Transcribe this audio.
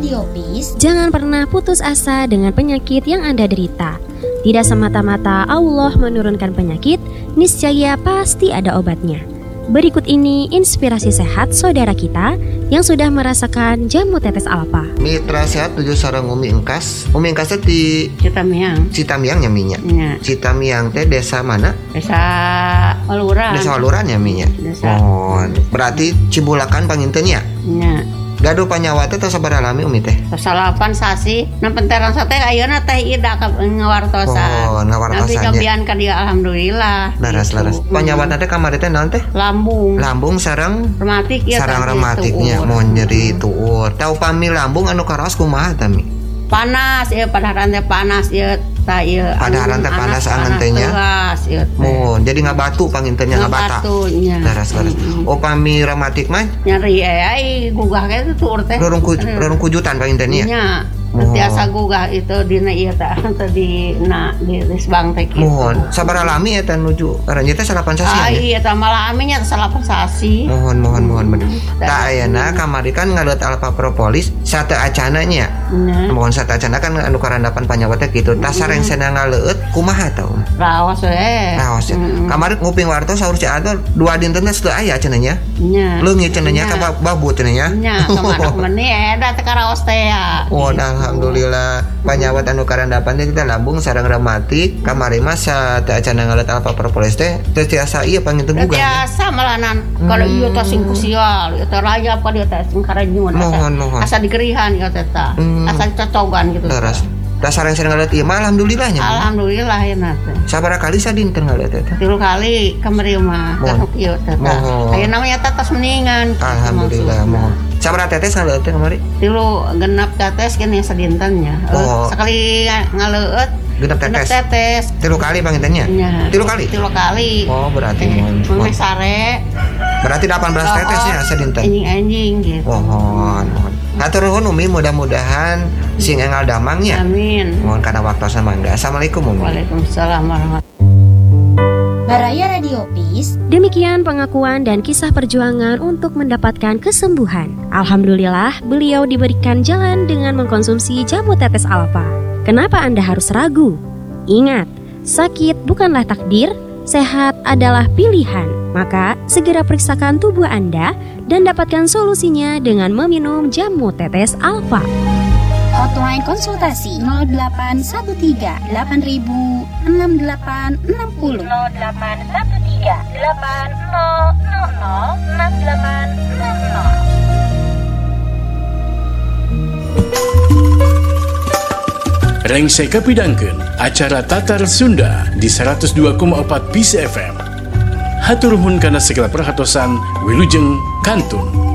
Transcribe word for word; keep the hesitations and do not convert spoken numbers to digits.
Radio Peace, jangan pernah putus asa dengan penyakit yang Anda derita. Tidak semata-mata Allah menurunkan penyakit, niscaya pasti ada obatnya. Berikut ini inspirasi sehat saudara kita yang sudah merasakan jamu tetes alfa. Mitra sehat tujuh sareng Umi Engkas. Umi Engkas di Citamiang. Citamiang nyaminya. Ya. Citamiang teh desa mana? Desa Waluran. Desa Waluran nyaminya. Desa. Oh, berarti Cibulakan panginten ya? Ya. Gaduh panyawa teh tos sabaraha lami Umi teh? Salapan sasi, nampenteran sate ayeuna teh ida ka ngawartosan. Oh, ngawartosan. Tapi kambian ka dia alhamdulillah. Laras-laras. Gitu. Panyawa teh kamari teh naon teh? Lambung. Lambung sareng rematik ya. Sareng rematiknya mau nyeri tuur. Tau pami lambung anu karaos kumaha tami? Panas ya, padaharan teh panas ya. Ta ieu padaharan teh panas angeun teh nya. Oh, jadi ngabatu pangintennya ngabata. Laras-laras. Oh, pami rematik mah nyeri ai gugah ge tuur teh. Rorong rorong kujutan pangintennya. Nya. Tiasa gugah itu dina ieu teh tadi na di Risbang teh kitu. Mohon, sabaraha lami eta nuju aranjeun teh salapan sasi. Ah iya teh malami nya salapan sasi. Mohon mohon mohon bener. Da ayeuna kamari kan ngaleut alfa propolis sate acana nya. Mohon sate acana kan anu karandapan panyawa teh kitu. Tas sareng cenah ngaleut kumaha tah? Raos we. Raos. Kamari nguping wartos saur si Ador dua dinten teh teu aya cenah nya. Nya. Leungit cenah nya ka babu cenah nya. Nya, kamanak meuni eta teh karaos teh ya. Oh, alhamdulillah panyawat anu karandapan teh kita lambung sareng rematik kamari mah sate acana ngaleut alfa propolis teh teu tiasa ieu panginten gugah. Biasa malanan kalau ieu teh sing kusial, ieu teh rayap ka dieu teh sing karanyun. Mohon mohon. Asa digerihan ieu teh tah. Asa cocogan gitu. Terus dasar yang sering ngaleut ieu mah alhamdulillahnya. Alhamdulillah ya teh. Sabaraha kali sadinten ngaleut teh? Tilu kali kamari mah. Teh ieu teh tah. Ayeuna mah nya tetes mendingan. Alhamdulillah mohon. Sabaraha tetes ngaleut teh kamari? Tilu genep tetes gini sadintennya. Oh. Sekali ngaleut genep tetes. tetes. Tilu kali pangintennya? Ya. Tilu kali? Tilu kali. Oh, berarti mohon. Sare. Berarti delapan belas oh, tetesnya sadinten. Anjing-anjing gitu. Mohon, mohon. Hatur nuhun Umi, mudah-mudahan sing engal damangnya. Amin. Mohon kana waktosna mangga. Assalamualaikum Umi. Waalaikumsalam warahmatullahi. Baraya Radio Peace. Demikian pengakuan dan kisah perjuangan untuk mendapatkan kesembuhan. Alhamdulillah, beliau diberikan jalan dengan mengkonsumsi jamu tetes alfa. Kenapa Anda harus ragu? Ingat, sakit bukanlah takdir, sehat adalah pilihan. Maka, segera periksakan tubuh Anda dan dapatkan solusinya dengan meminum jamu tetes alfa. Hotline konsultasi nol delapan satu tiga delapan ribu enam delapan enam nol nol delapan satu tiga delapan nol nol nol enam delapan enam nol. Rengse kapidangkeun acara Tatar Sunda di seratus dua koma empat Peace F M. Hatur nuhun kana segala perhatosan Wilujeng Kantun.